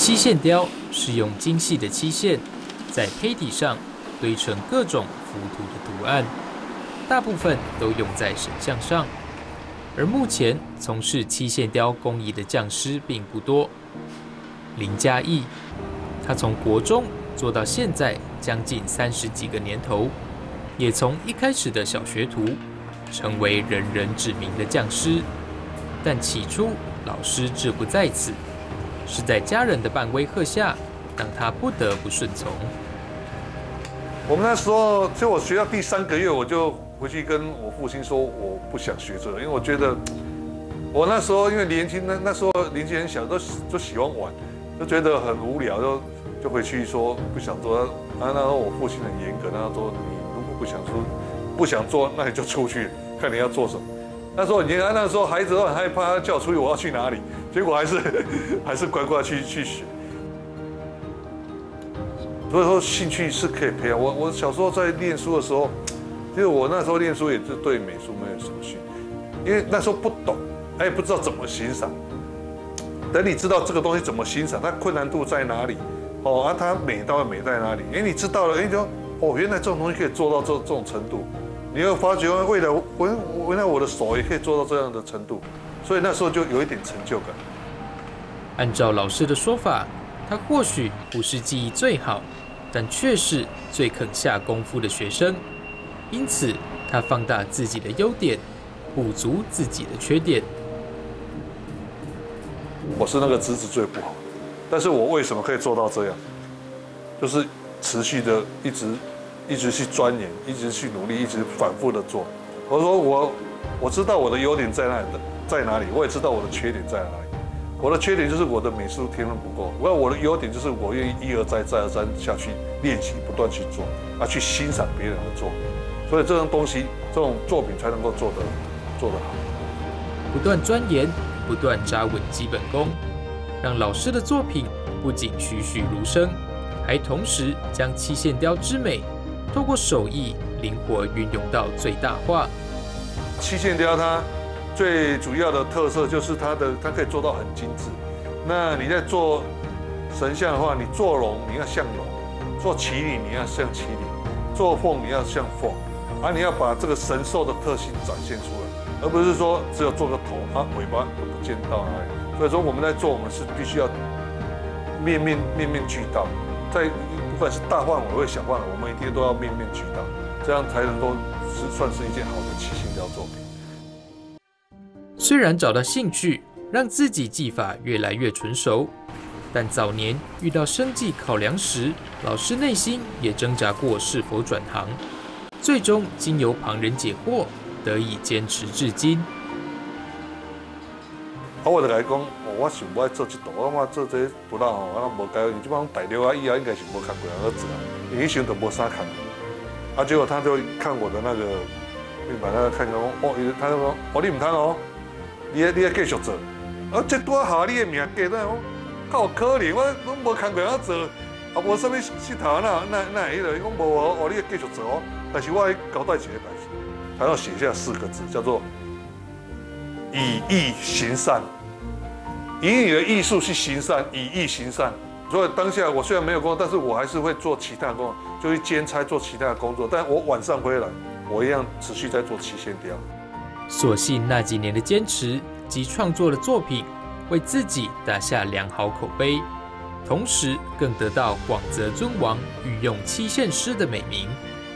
漆线雕是用精细的漆线在胚底上堆成各种浮凸的图案，大部分都用在神像上。而目前从事漆线雕工艺的匠师并不多。林嘉义，他从国中做到现在将近30几个年头，也从一开始的小学徒，成为人人指名的匠师。但起初老师志不在此，是在家人的半威吓下，让他不得不顺从。 我们那时候，就我学到第3个月，我就回去跟我父亲说，我不想学这个，因为我觉得我那时候因为年轻，那时候年纪很小，都喜欢玩，就觉得很无聊，就回去说不想做。那时候我父亲很严格，他说你如果不想做，那你就出去看你要做什么。那时候那时候孩子都很害怕，叫我出去我要去哪里，结果还是乖乖去学。所以说兴趣是可以培养。我小时候在念书的时候，其实我那时候念书也是对美术没有什么兴趣，因为那时候不懂，也不知道怎么欣赏。等你知道这个东西怎么欣赏，它困难度在哪里，它美到底美在哪里？你知道了，你就原来这种东西可以做到这种程度。你会发觉未来我的手也可以做到这样的程度，所以那时候就有一点成就感。 按照老师的说法，他或许不是技艺最好，但却是最肯下功夫的学生。因此，他放大自己的优点，补足自己的缺点。 我是那个资质最不好，但是我为什么可以做到这样？就是持续的一直去钻研，一直去努力，一直反复的做。我说我知道我的优点在哪里，我也知道我的缺点在哪里。我的缺点就是我的美术天分不够，我的优点就是我愿意一而再再而三下去练习，不断去做，去欣赏别人的作品，所以这种东西这种作品才能够做得好。 不断钻研，不断扎稳基本功，让老师的作品不仅栩栩如生，还同时将漆线雕之美透过手艺灵活运用到最大化。 漆线雕它最主要的特色就是它可以做到很精致。那你在做神像的话，你做龙你要像龙，做麒麟你要像麒麟，做凤你要像凤，你要把这个神兽的特性展现出来，而不是说只有做个头，尾巴都不见到哪里。所以说我们在做，我们是必须要面面俱到，在不管是大范围或小范围，我们一定都要面面俱到，这样才能够算是一件好的漆线雕作品。 虽然找到兴趣，让自己技法越来越纯熟，但早年遇到生计考量时，老师内心也挣扎过是否转行，最终经由旁人解惑，得以坚持至今。 我就来讲，我想要做这道，我做这不孬无解，你这帮大陆以后应该是无看过人去做，因为以前都无啥看。结果他就看我的那个面板，他看讲他就说你唔通哦。你要继续做，这多好，你的命价，够可怜，我拢无看过人做，无啥物佚佗那会了，讲无你要继续做哦。但是我交代一个代志，他要写下4个字，叫做以义行善，以你的艺术去行善，以义行善。所以当下我虽然没有工作，但是我还是会做其他工作，就去兼差做其他的工作。但我晚上回来，我一样持续在做漆线雕。 所幸那几年的坚持及创作的作品，为自己打下良好口碑，同时更得到广泽尊王御用漆线师的美名。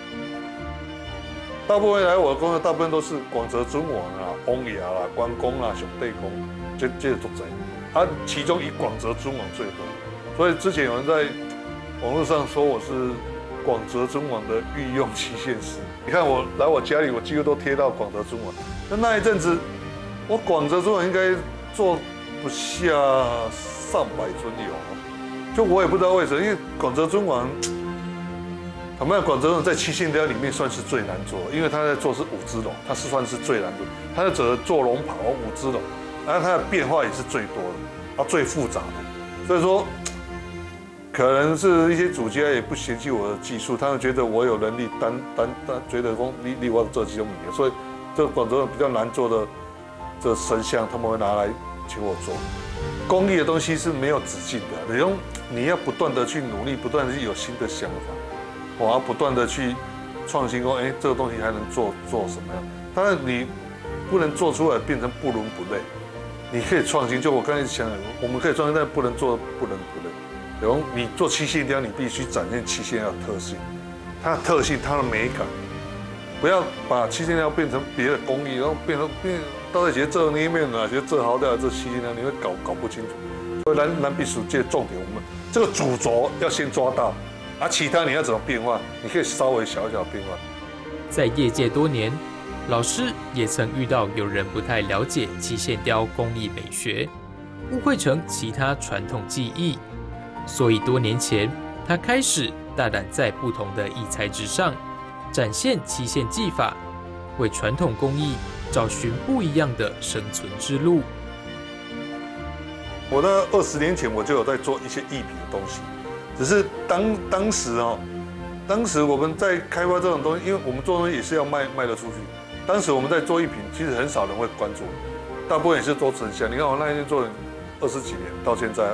大部分来我的工作，大部分都是广泽尊王王爷关公上帝公，这个都在。其中以广泽尊王最多，所以之前有人在网络上说我是广泽尊王的御用漆线师。你看我来我家里，我几乎都贴到广泽尊王。那一阵子，我广泽尊王应该做不下300尊有，就我也不知道为什么，因为广泽尊王，坦白讲，广泽尊王在漆线雕里面算是最难做，因为他在做是5只龙，他是算是最难做，他在做龙袍5只龙，然后它的变化也是最多的，最复杂的，所以说。可能是一些主家也不嫌弃我的技术，他们觉得我有能力觉得说你我做这种物，所以这广州比较难做的这神像，他们会拿来请我做。 工艺的东西是没有止境的，你要不断的去努力，不断的去有新的想法，我要不断的去创新，说，这个东西还能做什么样？当然你不能做出来变成不伦不类，你可以创新。就我刚才讲的，我们可以创新，但不能做不伦不类。比如你做漆线雕，你必须展现漆线雕的特性，它的特性，它的美感，不要把漆线雕变成别的工艺，然后变到底是这捏面啊，是这好掉这漆线雕，你会搞不清楚。所以蓝必属界重点，我们这个主轴要先抓到，其他你要怎么变化，你可以稍微小变化。 在业界多年，老师也曾遇到有人不太了解漆线雕工艺美学，误会成其他传统技艺，所以多年前他开始大胆在不同的艺材质上展现漆线技法，为传统工艺找寻不一样的生存之路。 我在20年前我就有在做一些艺品的东西，只是当时我们在开发这种东西，因为我们做东西也是要卖得出去。当时我们在做艺品，其实很少人会关注，大部分也是做成像。你看我那一天做了20几年，到现在